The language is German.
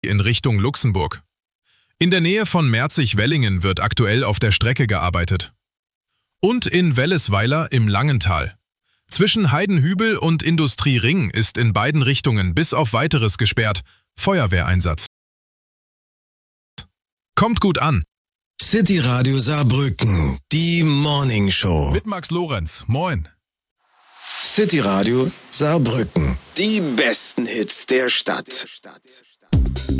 in Richtung Luxemburg. In der Nähe von Merzig-Wellingen wird aktuell auf der Strecke gearbeitet. Und in Wellesweiler im Langental. Zwischen Heidenhübel und Industriering ist in beiden Richtungen bis auf Weiteres gesperrt. Feuerwehreinsatz. Kommt gut an. City Radio Saarbrücken, die Morning Show. Mit Max Lorenz. Moin. City Radio Saarbrücken, die besten Hits der Stadt.